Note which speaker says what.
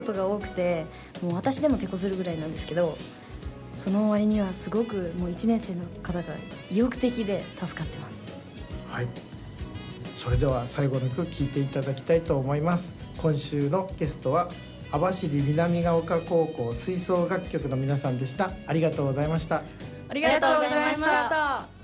Speaker 1: ことが多くて、もう私でも手こずるぐらいなんですけど、その割にはすごくもう1年生の方が意欲的で助かってます。
Speaker 2: はい、それでは最後の曲聴いていただきたいと思います。今週のゲストは網走南ヶ丘高校吹奏楽曲の皆さんでした。ありがとうございました。
Speaker 1: ありがとうございました。